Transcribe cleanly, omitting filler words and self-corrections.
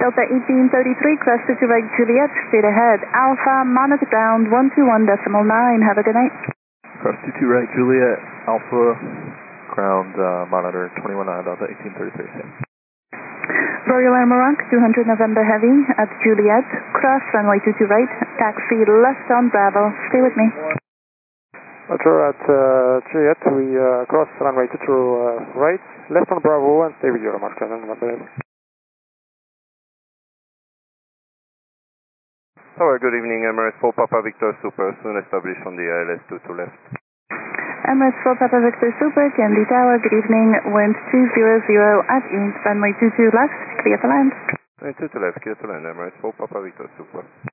Delta 1833, cross 22 right Juliet, straight ahead. Alpha, monitor ground 121.9. Have a good night. Cross 22 right Juliet, Alpha, ground monitor 21.9, Delta 1833. Royal Amarok, 200 November Heavy at Juliet, cross runway 22 right, taxi left on Bravo. Stay with me. Roger, at Juliet, we cross runway 22 right, left on Bravo, and stay with you, Mark 7 November Heavy. Tower, good evening, Emirates 4 Papa Victor Super, soon established on the ILS 22 left. Emirates 4 Papa Victor Super, Kennedy Tower, good evening, wind 200 at east, runway 22 left, clear to land. 22 left, clear to land, Emirates 4 Papa Victor Super.